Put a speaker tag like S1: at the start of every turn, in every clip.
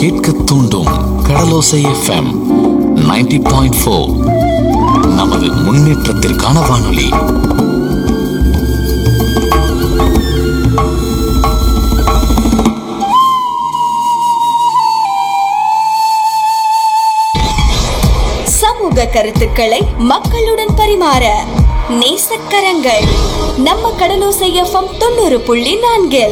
S1: கேட்க தூண்டும் கடலோசை எஃப்எம் 90.4. நமது முன்னேற்றத்திற்கான வானொலி.
S2: சமூக கருத்துக்களை மக்களுடன் பரிமாற நேசக்கரங்கள் நம்ம கடலோசை எஃப்எம் 90.4.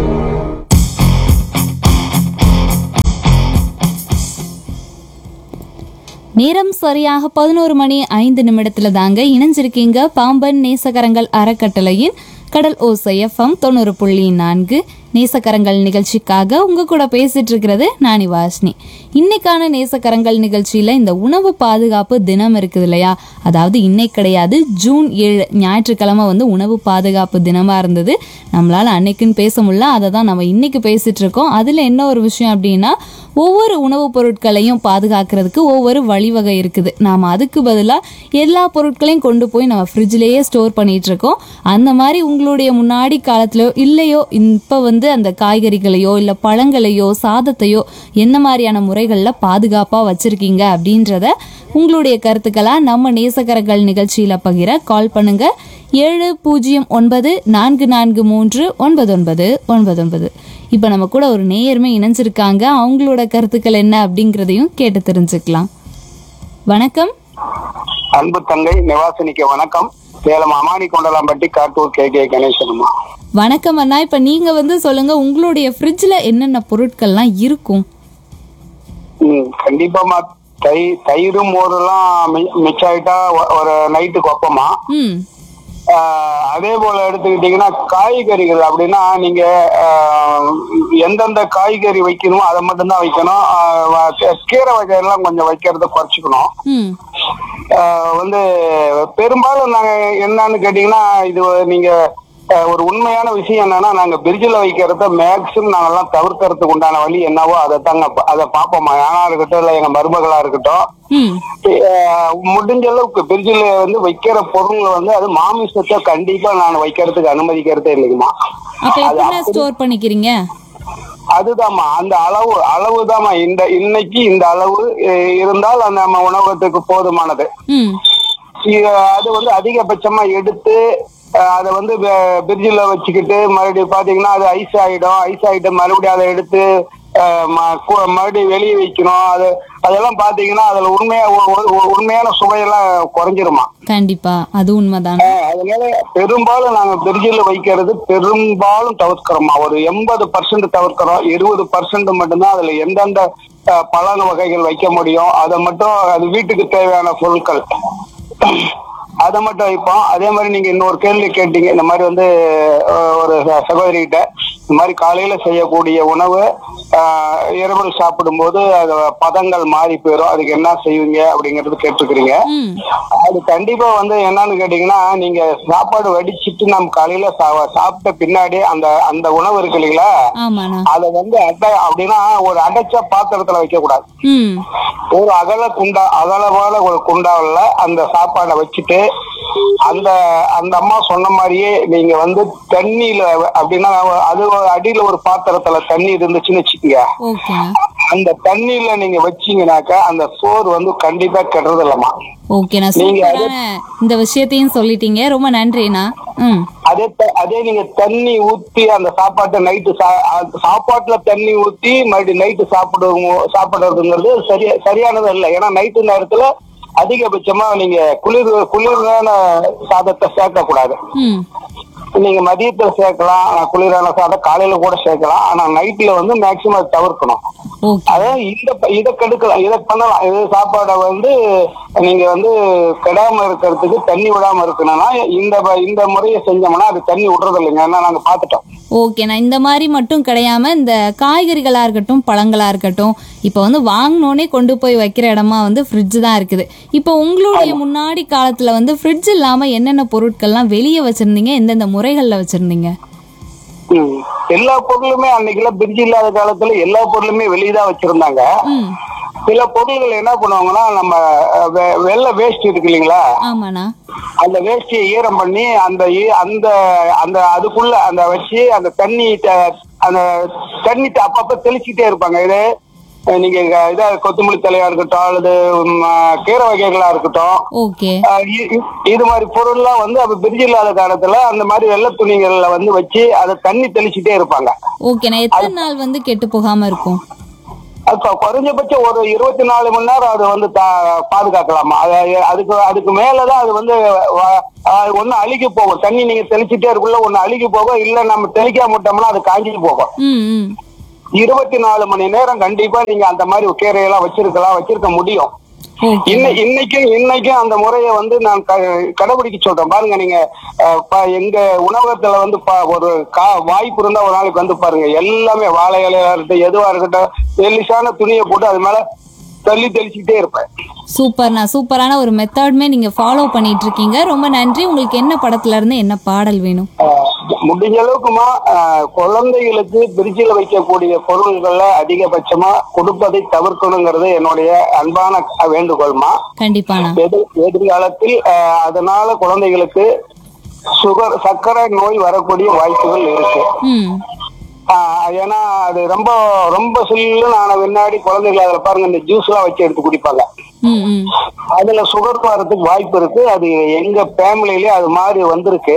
S3: நேரம் சரியாக 11:05 தாங்க இணைஞ்சிருக்கீங்க பாம்பன் நேசகரங்கள் அறக்கட்டளையின் கடல் ஓசை எஃப்எம் 90.4 நேசக்கரங்கள் நிகழ்ச்சிக்காக உங்க கூட பேசிட்டு இருக்கிறது நானி வாஷ்னி. இன்னைக்கான நேசக்கரங்கள் நிகழ்ச்சியில இந்த உணவு பாதுகாப்பு தினம் இருக்குது இல்லையா, அதாவது இன்னைக்கு கிடையாது, ஜூன் 7 ஞாயிற்றுக்கிழமை உணவு பாதுகாப்பு தினமா இருந்தது. நம்மளால அன்னைக்குன்னு பேச முடியல, அதை தான் நம்ம இன்னைக்கு பேசிட்டு இருக்கோம். அதுல என்ன ஒரு விஷயம் அப்படின்னா, ஒவ்வொரு உணவுப் பொருட்களையும் பாதுகாக்கிறதுக்கு ஒவ்வொரு வழிவகை இருக்குது. நாம அதுக்கு பதிலாக எல்லா பொருட்களையும் கொண்டு போய் நம்ம ஃப்ரிட்ஜ்லேயே ஸ்டோர் பண்ணிட்டு இருக்கோம். அந்த மாதிரி உங்களுடைய முன்னாடி காலத்திலயோ இல்லையோ இப்போ அந்த காய்கறிகளையோ இல்லை பழங்களையோ சாதத்தையோ என்ன மாதிரியான முறைகளில் பாதுகாப்பாக வச்சிருக்கீங்க அப்படின்றத உங்களுடைய கருத்துக்களா நம்ம நேசக்கரங்கள் நிகழ்ச்சியில பகிர கால் பண்ணுங்க. 7094439999. இப்ப நம்ம கூட ஒரு நேயருமே இணைஞ்சிருக்காங்க. அவங்களோட கருத்துக்கள் என்ன அப்படிங்கறதையும் கேட்டு தெரிஞ்சுக்கலாம். வணக்கம்.
S4: அன்பு தங்கை நிவாசினிக்கு வணக்கம். சேலம் அமானி கொண்டலாம்பட்டி காட்டூர் கே கணேசன்.
S3: வணக்கம் அண்ணா. இப்ப நீங்க சொல்லுங்க, உங்களுடைய ஃப்ரிட்ஜ்ல என்னென்ன பொருட்கள்லாம் இருக்கும்?
S4: கண்டிப்பா தயிரும் மோரெல்லாம் மிச்சம் ஆயிட்டா ஒரு நைட்டுக்கு வைப்போமா. அதே போல எடுத்துக்கிட்டீங்கன்னா காய்கறிகள் அப்படின்னா நீங்க எந்தெந்த காய்கறி வைக்கணுமோ அதை மட்டும்தான் வைக்கணும். கீரை வகையெல்லாம் கொஞ்சம் வைக்கிறத குறைச்சிக்கணும். பெரும்பாலும் நாங்க என்னன்னு கேட்டீங்கன்னா, இது நீங்க ஒரு உண்மையான விஷயம் என்னன்னா, நாங்க பிரிட்ஜில் வைக்கிறத மேக்சிமம் நாங்கெல்லாம் தவிர்க்கிறதுக்கு உண்டான வழி என்னவோ அதை பார்ப்போமா. யானா இருக்கட்டும் இல்ல எங்க மருமகளா இருக்கட்டும், முடிஞ்ச அளவுக்கு பிரிட்ஜில் வைக்கிற பொருள் அது மாமிசத்தை கண்டிப்பா நான் வைக்கிறதுக்கு அனுமதிக்கிறதே இல்லைங்கம்மா.
S3: ஸ்டோர் பண்ணிக்கிறீங்க?
S4: அதுதாம்மா, அந்த அளவுதாம்மா. இன்னைக்கு இந்த அளவு இருந்தால் அந்த நம்ம உணவகத்துக்கு போதுமானது. அது அதிகபட்சமா எடுத்து அதை பிரிட்ஜில் வச்சுக்கிட்டு மறுபடியும் பாத்தீங்கன்னா அது ஐஸ் ஆயிட்டு மறுபடியும் அதை எடுத்து மறுபடியும் வெளியே வைக்கணும். அதெல்லாம் பாத்தீங்கன்னா அதுல உண்மையான சுவையெல்லாம் குறைஞ்சிருமா.
S3: கண்டிப்பா, அது உண்மைதான்.
S4: அதனால பெரும்பாலும் நாங்க பிரிட்ஜில் வைக்கிறது பெரும்பாலும் தவிர்க்கிறோமா. ஒரு 80% தவிர்க்கிறோம். 20% மட்டும்தான் அதுல எந்தெந்த பழன வகைகள் வைக்க முடியும் அதை மட்டும், அது வீட்டுக்கு தேவையான பொருட்கள் அதை மட்டும் வைப்போம். அதே மாதிரி நீங்க இன்னொரு கேள்வி கேட்டீங்க, இந்த மாதிரி ஒரு சகோதரிகிட்ட இந்த மாதிரி காலையில செய்யக்கூடிய உணவு இரவில் சாப்பிடும் போது அது பதங்கள் மாறி போயிடும், அதுக்கு என்ன செய்வீங்க அப்படிங்கறது கேட்டுக்கிறீங்க. அது கண்டிப்பா என்னன்னு கேட்டீங்கன்னா, நீங்க சாப்பாடு வடிச்சிட்டு நம்ம காலையில சாப்பிட்ட பின்னாடி அந்த உணவு இருக்கு இல்லைங்களா, அதை அப்படின்னா ஒரு அடைச்ச பாத்திரத்துல வைக்க கூடாது. ஒரு அகலமான ஒரு குண்டாவில் அந்த சாப்பாடை வச்சுட்டு அந்த அம்மா சொன்ன மாதிரியே நீங்க தண்ணியில அப்படின்னா அது அடியில ஒரு பாத்திரத்துல தண்ணி இருந்துச்சுன்னு வச்சுக்கோங்க, அந்த தண்ணியில நீங்க வச்சீங்கன்னாக்கா அந்த சோறு கண்டிப்பா கெடுறது இல்லம்மா.
S3: இந்த விஷயத்தையும் சொல்லிட்டீங்க, ரொம்ப நன்றிண்ணா.
S4: அதே நீங்க தண்ணி ஊத்தி அந்த சாப்பாட்டை நைட்டு சாப்பாட்டுல தண்ணி ஊத்தி மறுபடியும் நைட்டு சாப்பிடுறதுங்கிறது சரியானது இல்லை. ஏன்னா நைட்டு நேரத்துல அதிகபட்சமா நீங்க குளிரான சாதத்தை சேர்க்க கூடாது. நீங்க மதியத்துல சேர்க்கலாம், குளிரான சாதம் காலையில கூட சேர்க்கலாம். ஆனா நைட்ல மேக்சிமம் அதை தவிர்க்கணும். அதாவது இதை கெடுக்கலாம், இதை பண்ணலாம். இது சாப்பாடை நீங்க கெடாம இருக்கிறதுக்கு தண்ணி விடாம இருக்கணும்னா இந்த முறையை செஞ்சோம்னா அது தண்ணி விடுறது இல்லைங்க. ஏன்னா நாங்க பாத்துட்டோம்.
S3: ஓகேண்ணா, இந்த மாதிரி மட்டும் கிடையாம இந்த காய்கறிகளா இருக்கட்டும் பழங்களா இருக்கட்டும், இப்ப வாங்கினோடனே கொண்டு போய் வைக்கிற இடமா ஃப்ரிட்ஜ் தான் இருக்குது. இப்போ உங்களுடைய முன்னாடி காலத்துல ஃப்ரிட்ஜ் இல்லாம என்னென்ன பொருட்கள்லாம் வெளியே வச்சிருந்தீங்க, எந்தெந்த முறைகள்ல வச்சிருந்தீங்க?
S4: எல்லா பொருளுமே அன்னைக்கெல்லாம் பிரிட்ஜ் இல்லாத காலத்துல எல்லா பொருளுமே வெளியதான் வச்சிருந்தாங்க. சில பொருள்கள் என்ன பண்ணுவாங்கன்னா, நம்ம வெள்ளை வேஸ்ட் இருக்கு இல்லைங்களா, அந்த வேஷ்டியை ஈரம் பண்ணி அந்த அந்த அந்த அதுக்குள்ள அந்த வச்சு அந்த தண்ணி அப்பப்ப தெளிச்சுட்டே இருப்பாங்க. இது நீங்க இதா கொத்தமல்லி தலையா இருக்கட்டும் அல்லது கீரை வகைகளா இருக்கட்டும்,
S3: ஓகே.
S4: இது மாதிரி பொருள்லாம் வந்து அப்ப பிரிட்ஜ் இல்லாத காலத்துல அந்த மாதிரி வெள்ளை துணிகள்ல வந்து வச்சு அதை தண்ணி தெளிச்சுட்டே இருப்பாங்க.
S3: ஓகே, நான் எத்தனை நாள் வந்து கெட்டு போகாம இருக்கும்?
S4: குறைஞ்சபட்சம் ஒரு 24 மணி நேரம் அதை வந்து பாதுகாக்கலாமா. அதுக்கு மேலதான் அது வந்து ஒண்ணு அழுகி போகும். தண்ணி நீங்க தெளிச்சுட்டே இருக்குள்ள ஒண்ணு அழுகி போகும், இல்ல நம்ம தெளிக்காம விட்டோம்னா அது காஞ்சி போகும். 24 மணி நேரம் கண்டிப்பா நீங்க அந்த மாதிரி கீரையெல்லாம் வச்சிருக்க முடியும். இன்னைக்கும் அந்த முறையை வந்து நான் கடைபிடிக்க சொல்றேன். பாருங்க, நீங்க எங்க உணவகத்துல வந்து ஒரு வாய்ப்பு இருந்தா ஒரு நாளைக்கு வந்து பாருங்க, எல்லாமே வாழை இலையா இருக்கட்டும் எதுவா இருக்கட்டும் தெளிசான துணியை போட்டு அது மேல தெளிச்சுக்கிட்டே இருப்பேன்.
S3: சூப்பரான ஒரு மெத்தட்மே நீங்க ஃபாலோ பண்ணிட்டு இருக்கீங்க. ரொம்ப நன்றி. உங்களுக்கு என்ன படத்துல இருந்து என்ன பாடல் வேணும்?
S4: முடிஞ்ச அளவுக்குமா குழந்தைகளுக்கு பிரிட்ஜில் வைக்கக்கூடிய பொருள்கள்ல அதிகபட்சமா கொடுப்பதை தவிர்க்கணுங்கிறது என்னுடைய அன்பான வேண்டுகோள்மா.
S3: கண்டிப்பா.
S4: எதிர்காலத்தில் அதனால குழந்தைகளுக்கு சர்க்கரை நோய் வரக்கூடிய வாய்ப்புகள் இருக்கு. ஏன்னா அது ரொம்ப ரொம்ப சில்லுன்னு ஆன பின்னாடி குழந்தைகள் அதுல பாருங்க இந்த ஜூஸ் எல்லாம் வச்சு எடுத்து குடிப்பாங்க. அதுல சுகர் வரதுக்கு வாய்ப்பு இருக்கு. அது எங்க ஃபேமிலிலயே அது மாதிரி வந்திருக்கு.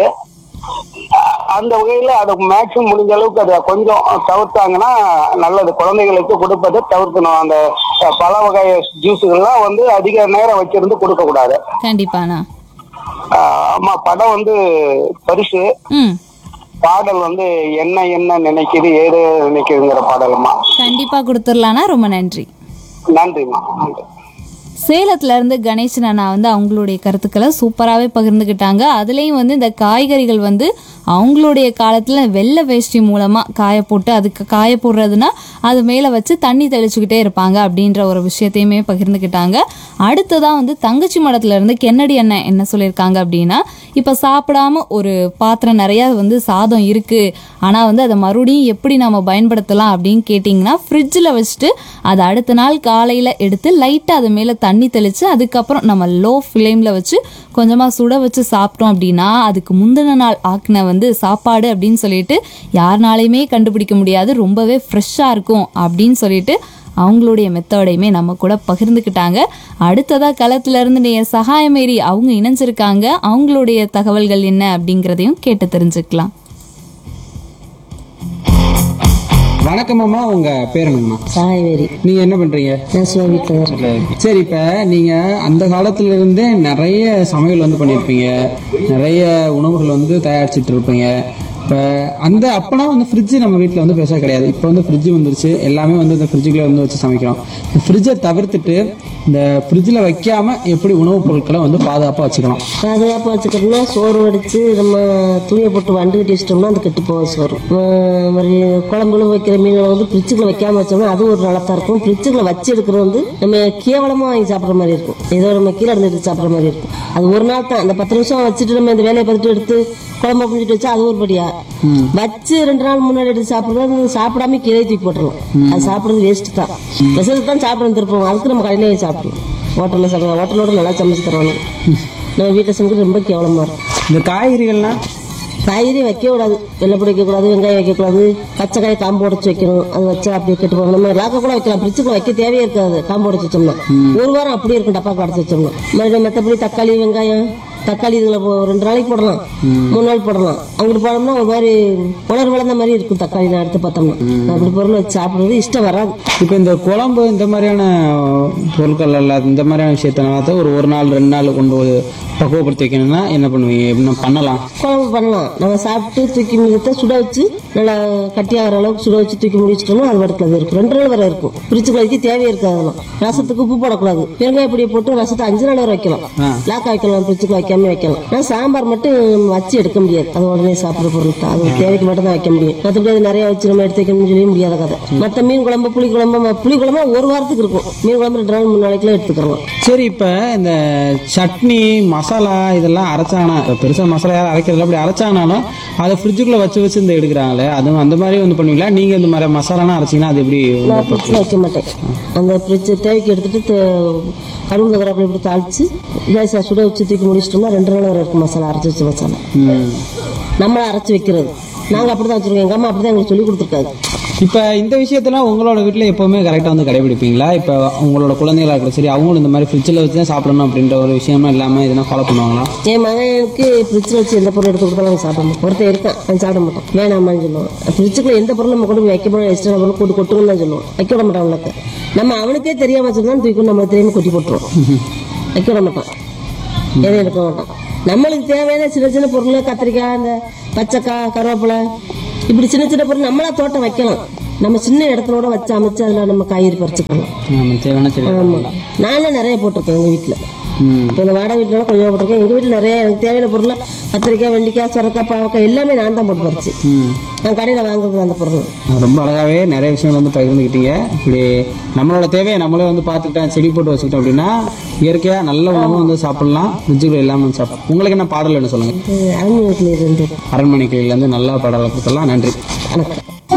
S4: அந்த வகையில அதை மேக்சிமம் முடிஞ்ச அளவுக்கு அதை கொஞ்சம் தவிர்த்தாங்கன்னா நல்லது. குழந்தைகளுக்கு கொடுப்பதை தவிர்க்கணும். அந்த பல வகை ஜூஸுகள்லாம் வந்து அதிக நேரம் வச்சிருந்து கொடுக்க கூடாது.
S3: கண்டிப்பாண்ணா.
S4: ஆமா, படம் வந்து பரிசு, பாடல் வந்து என்ன நினைக்குது ஏது நினைக்குதுங்கிற பாடலுமா.
S3: கண்டிப்பா கொடுத்துடலாம்னா. ரொம்ப நன்றி.
S4: நன்றிமா, நன்றி.
S3: சேலத்துல இருந்து கணேசன் அண்ணா வந்து அவங்களுடைய கருத்துக்களை சூப்பராகவே பகிர்ந்துக்கிட்டாங்க. அதுலேயும் வந்து இந்த காய்கறிகள் வந்து அவங்களுடைய காலத்தில் வெள்ளை வேஷ்டி மூலமாக காய போட்டு அதுக்கு காய போடுறதுனா அது மேலே வச்சு தண்ணி தெளிச்சுக்கிட்டே இருப்பாங்க அப்படின்ற ஒரு விஷயத்தையுமே பகிர்ந்துக்கிட்டாங்க. அடுத்ததான் வந்து தங்கச்சி மடத்துல இருந்து கென்னடி அண்ணன் என்ன சொல்லியிருக்காங்க அப்படின்னா, இப்போ சாப்பிடாம ஒரு பாத்திரம் நிறையா வந்து சாதம் இருக்குது, ஆனால் வந்து அதை மறுபடியும் எப்படி நம்ம பயன்படுத்தலாம் அப்படின்னு கேட்டிங்கன்னா, ஃப்ரிட்ஜில் வச்சுட்டு அதை அடுத்த நாள் காலையில் எடுத்து லைட்டாக அது மேலே தண்ணி தெளித்து அதுக்கப்புறம் நம்ம லோ ஃப்ளேமில் வச்சு கொஞ்சமாக சுட வச்சு சாப்பிட்டோம் அப்படின்னா அதுக்கு முந்தின நாள் ஆக்கின வந்து சாப்பாடு அப்படின்னு சொல்லிட்டு யாருனாலையுமே கண்டுபிடிக்க முடியாது, ரொம்பவே ஃப்ரெஷ்ஷாக இருக்கும் அப்படின்னு சொல்லிட்டு அவங்களுடைய மெத்தடையுமே நம்ம கூட பகிர்ந்துக்கிட்டாங்க. அடுத்ததா களத்துல இருந்து சகாயமேரி அவங்க இணைஞ்சிருக்காங்க. அவங்களுடைய தகவல்கள் என்ன அப்படிங்கிறதையும் கேட்டு தெரிஞ்சுக்கலாம்.
S5: வணக்கம் அம்மா, உங்க பேர் என்னம்மா?
S6: சகாயமேரி.
S5: நீங்க என்ன பண்றீங்க? சரி, இப்ப நீங்க அந்த காலத்துல இருந்தே நிறைய சமையல் வந்து பண்ணிருப்பீங்க, நிறைய உணவுகள் வந்து தயாரிச்சுட்டு இருப்பீங்க. இப்போ அந்த அப்போனா வந்து ஃப்ரிட்ஜு நம்ம வீட்டில் வந்து பெருசாக கிடையாது. இப்போ வந்து ஃப்ரிட்ஜு வந்துருச்சு, எல்லாமே வந்து இந்த ஃப்ரிட்ஜுக்குள்ளே வந்து வச்சு சமைக்கிறோம். இந்த ஃப்ரிட்ஜை தவிர்த்துட்டு இந்த ஃப்ரிட்ஜில் வைக்காமல் எப்படி உணவுப் பொருட்களை வந்து பாதுகாப்பாக வச்சுக்கலாம்?
S6: பாதுகாப்பாக வச்சுக்கிறோம்னா சோறு வடித்து நம்ம துணியை போட்டு வண்டு கட்டி வச்சிட்டோம்னா அது கெட்டு போக சோறு. மாதிரி குழம்புல வைக்கிற மீன்களை வந்து ஃப்ரிட்ஜுக்குள்ள வைக்காமல் வச்சோம்னா அது ஒரு நலத்தான் இருக்கும். ஃப்ரிட்ஜுக்குள்ள வச்சு எடுக்கிறது வந்து நம்ம கேவலமாக வாங்கி சாப்பிட்ற மாதிரி இருக்கும், ஏதோ நம்ம கீழே இருந்துட்டு சாப்பிட்ற மாதிரி இருக்கும். அது ஒரு நாள் தான், அந்த 10 நிமிஷம் வச்சுட்டு நம்ம இந்த வேலையை பார்த்துட்டு எடுத்து குழம்பு புரிஞ்சிட்டு வச்சா அது ஒரு படியா. வச்சு 2 நாள் முன்னாடி எடுத்து சாப்பிடுறது சாப்பிடாம கீழே தூக்கி போட்டுருவோம். அது சாப்பிடுறது வேஸ்ட் தான். ரிசல்ட் தான் சாப்பிட திருப்போம். அதுக்கு நம்ம கடையிலேயே சாப்பிடுவோம். ஹோட்டலில் சாப்பிடுவோம். ஹோட்டலோட நல்லா சமைச்சு தருவாங்க. நம்ம வீட்டில் செஞ்சு ரொம்ப கேவலமா இருக்கும்.
S5: இந்த காய்கறிகள்லாம்
S6: காய்கறி வைக்க கூடாது, வெள்ளைப்பூடி வைக்கக்கூடாது, வெங்காயம் வைக்கக்கூடாது, பச்சை காய் காம்பு உடச்சு வைக்கணும். அது வச்சா அப்படியே கெட்டு போகணும். நம்ம லாக்க கூட வைக்கலாம், ஃப்ரிட்ஜுக்குள்ள வைக்க தேவையே இருக்காது. காம்பு உடச்சு வச்சோம்னா ஒரு வாரம் அப்படியே இருக்கும். டப்பாக்கு உடச்சு வச்சோம்னா மறுபடியும் மற்றபடி தக்காளி வெங்காயம் தக்காளி இதுல 2 நாளைக்கு போடலாம், 3 நாள் போடலாம். அங்கிட்டு போனோம்னா ஒரு மாதிரி உணர்வு வளர்ந்த மாதிரி இருக்கும். தக்காளி நான் எடுத்து பார்த்தோம்னா அப்படி பொருள் வச்சு சாப்பிடுறது இஷ்டம் வராது.
S5: இப்போ இந்த குழம்பு இந்த மாதிரியான பொருட்கள் எல்லாம் இந்த மாதிரியான விஷயத்தினால ஒரு நாள் 2 நாள் கொண்டு பக்குவப்படுத்தி வைக்கணும்னா என்ன பண்ணுவீங்க? என்ன பண்ணலாம்?
S6: குழம்பு பண்ணலாம். நம்ம சாப்பிட்டு தூக்கி மீதத்தை சுட வச்சு நல்லா கட்டியாகிற அளவுக்கு சுட வச்சு தூக்கி முடிச்சிட்டோம்னா அது வரத்துல இருக்கும். 2 நாள் வரை இருக்கும். ஃப்ரிட்ஜுக்குள்ள வைக்க தேவையே இருக்காது. அதெல்லாம் ரசத்துக்கு உப்பு போடக்கூடாது. வெங்காய பொடியை போட்டு ரசத்தை 5 நாள் வரை வைக்கலாம். லாக்கா வைக்கலாம், ஃப்ரிட்ஜுக்குள்ள வைக்காம வைக்கலாம். ஆனால் சாம்பார் மட்டும் வச்சு எடுக்க முடியாது. அது உடனே சாப்பிட்ற பொருள் தான். அது தேவைக்கு மட்டும் தான் வைக்க முடியும். மற்றபடி அது நிறைய வச்சு நம்ம எடுத்து வைக்கணும்னு சொல்லி முடியாத கதை. மற்ற மீன் குழம்பு புளி குழம்பு 1 வாரத்துக்கு இருக்கும். மீன் குழம்பு 2 நாள் 3 நாளைக்குலாம் எடுத்துக்கலாம்.
S5: சரி, இப்ப இந்த சட்னி மசாலா இதெல்லாம் அரைச்சானா, பெருசா மசாலா யாரும் அரைக்கிறதுல அப்படி அரைச்சானாலும் அதை ஃப்ரிட்ஜுக்குள்ள வச்சு இந்த எடுக்கிறாங்களே, அதுவும் அந்த மாதிரி வந்து பண்ணுவீங்களா? நீங்க இந்த மாதிரி மசாலானா அரைச்சிங்கன்னா அது எப்படி?
S6: நான் ஃப்ரிட்ஜில் வைக்க மாட்டேன். அந்த ஃப்ரிட்ஜ் தேவைக்கு எடுத்துட்டு கரும்பு கரை இப்படி தாளிச்சு கேஸை சுட வச்சு தூக்கி முடிச்சிட்டோம்னா 2 நாள் வரை இருக்கும். மசாலா அரைச்சி வச்ச மசாலா நம்மள அரைச்சி வைக்கிறது நாங்க அப்படிதான் வச்சிருக்கோம். எங்க அம்மா அப்படிதான் எங்களுக்கு சொல்லி கொடுத்துருக்காங்க.
S5: இப்ப இந்த விஷயத்தெல்லாம் உங்களோட வீட்டுல எப்பவுமே கரெக்டா வந்து கடைபிடிப்பீங்களா? இப்ப உங்களோட குழந்தைகளா இருக்கட்டும் சரி, அவங்களும் இந்த மாதிரி ஃப்ரிட்ஜில் வச்சு தான் சாப்பிடணும் அப்படின்ற ஒரு விஷயமா இல்லாம இதெல்லாம் ஃபாலோ பண்ணுவாங்களா?
S6: என் மகனுக்கு ஃப்ரிட்ஜில் வச்சு எந்த பொருள் எடுத்து கொடுத்தாலும் நாங்கள் சாப்பிட மாட்டோம். ஒருத்தர் இருக்கான், அவன் சாப்பிட மாட்டோம், வேணாமான்னு சொல்லுவோம். ஃப்ரிட்ஜுக்குள்ள எந்த பொருள் நம்ம கொண்டு போய் வைக்க போறோம், எக்ஸ்ட்ரா பொருள் கொண்டு கொட்டுன்னு தான் சொல்லுவோம். வைக்க விட மாட்டோம். அவனுக்கு நம்ம அவனுக்கே தெரியாம வச்சிருந்தா தூக்கி நம்ம தெரியாம கொட்டி போட்டுருவோம். வைக்க விட மாட்டோம், எதையும் எடுக்க மாட்டோம். நம்மளுக்கு தேவையான சின்ன சின்ன பொருள், கத்திரிக்காய், இந்த பச்சைக்காய், கருவேப்பிலை, இப்படி சின்ன சின்ன பொருள் நம்மளா தோட்டம் வைக்கலாம். நம்ம சின்ன இடத்துல வச்சு அமைச்சு அதுல நம்ம காய்கறி பறிச்சுக்கலாம். ஆமா, நானும் நிறைய போட்டிருக்கேன் எங்க வீட்டுல. இந்த வாடகை வீட்டுல கொஞ்சம் போட்டிருக்கேன். எங்க வீட்டுல நிறைய எனக்கு தேவையான பொருள், கத்திரிக்காய், வெண்டிக்காய், சொரக்காய், பாவக்காய் எல்லாமே நான் தான் போட்டு பறிச்சு. நான் கடையில வாங்குறது அந்த பொருள்.
S5: ரொம்ப அழகாவே நிறைய விஷயங்கள் வந்து பகிர்ந்துக்கிட்டீங்க. இப்படி நம்மளோட தேவையை நம்மளே வந்து பார்த்துக்கிட்டேன், செடி போட்டு வச்சுக்கிட்டோம் அப்படின்னா இயற்கையா நல்ல உணவு வந்து சாப்பிடலாம். ஃப்ரிட்ஜுக்குள்ள எல்லாமே வந்து சாப்பிடலாம். உங்களுக்கு என்ன பாடல் என்ன சொல்லுங்க?
S6: அரண்மனை கிளியில இருந்து
S5: அரண்மனை கிளியில இருந்து நல்ல பாடலை கொடுத்துடலாம். நன்றி.
S6: வணக்கம்.